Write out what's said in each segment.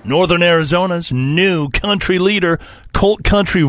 Northern Arizona's new country leader, Colt Country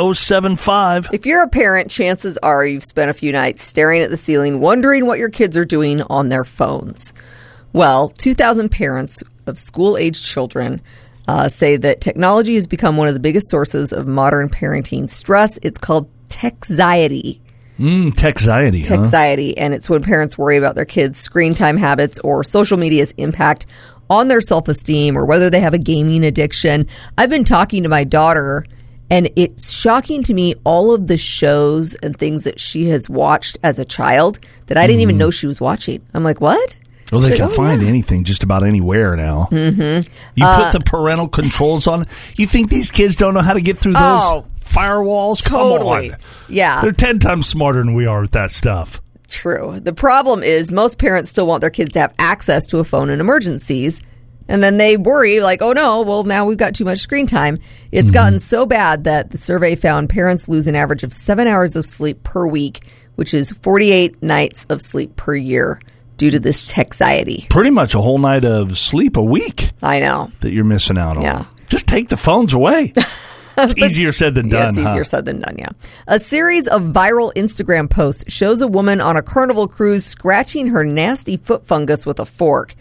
1075. If you're a parent, chances are you've spent a few nights staring at the ceiling, wondering what your kids are doing on their phones. Well, 2,000 parents of school-aged children say that technology has become one of the biggest sources of modern parenting stress. It's called techxiety. Techxiety, huh? Techxiety, and it's when parents worry about their kids' screen time habits or social media's impact on their self-esteem or whether they have a gaming addiction. I've been talking to my daughter, and it's shocking to me all of the shows and things that she has watched as a child that I didn't even know she was watching. I'm like, what? Well, they can find anything just about anywhere now. Mm-hmm. You put the parental controls on. You think these kids don't know how to get through those firewalls? Totally. Come on. Yeah. They're 10 times smarter than we are with that stuff. True. The problem is most parents still want their kids to have access to a phone in emergencies. And then they worry like, oh no, well now we've got too much screen time. It's gotten so bad that the survey found parents lose an average of 7 hours of sleep per week, which is 48 nights of sleep per year due to this techxiety. Pretty much a whole night of sleep a week. I know. That you're missing out on. Yeah. Just take the phones away. It's easier said than done. Yeah, it's easier said than done, yeah. A series of viral Instagram posts shows a woman on a Carnival cruise scratching her nasty foot fungus with a fork.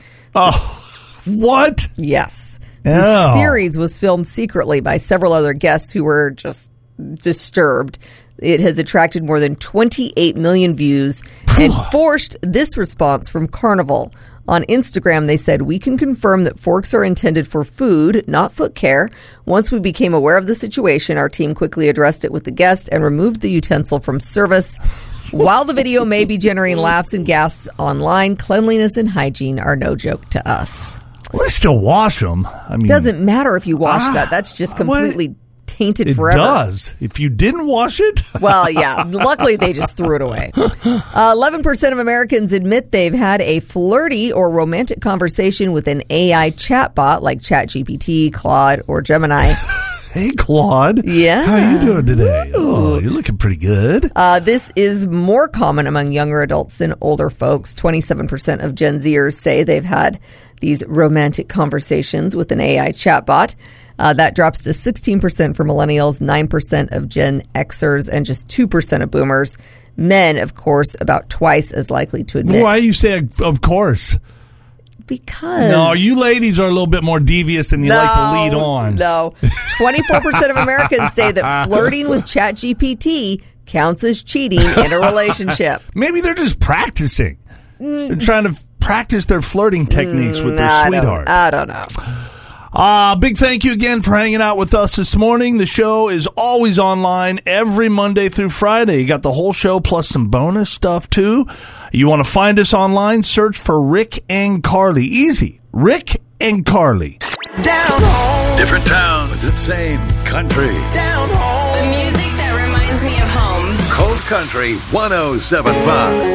Oh, what? Yes. The series was filmed secretly by several other guests who were just disturbed. It has attracted more than 28 million views and forced this response from Carnival. On Instagram, they said, "We can confirm that forks are intended for food, not foot care. Once we became aware of the situation, our team quickly addressed it with the guest and removed the utensil from service. While the video may be generating laughs and gasps online, cleanliness and hygiene are no joke to us." Well, they still wash them. I mean, doesn't matter if you wash that. That's just completely tainted forever. It does. If you didn't wash it. Well, yeah. Luckily, they just threw it away. 11% of Americans admit they've had a flirty or romantic conversation with an AI chatbot like ChatGPT, Claude, or Gemini. Hey, Claude. Yeah. How are you doing today? Oh, you're looking pretty good. This is more common among younger adults than older folks. 27% of Gen Zers say they've had these romantic conversations with an AI chatbot. That drops to 16% for millennials, 9% of Gen Xers, and just 2% of boomers. Men, of course, about twice as likely to admit. Why you say, of course? Because. No, you ladies are a little bit more devious than you like to lead on. No. 24% of Americans say that flirting with ChatGPT counts as cheating in a relationship. Maybe they're just practicing. They're trying to practice their flirting techniques with their sweetheart. I don't know. Big thank you again for hanging out with us this morning. The show is always online every Monday through Friday. You got the whole show plus some bonus stuff, too. You want to find us online, search for Rick and Carly. Easy. Rick and Carly. Down home. Different town, but the same country. Down home. The music that reminds me of home. Colt Country 1075.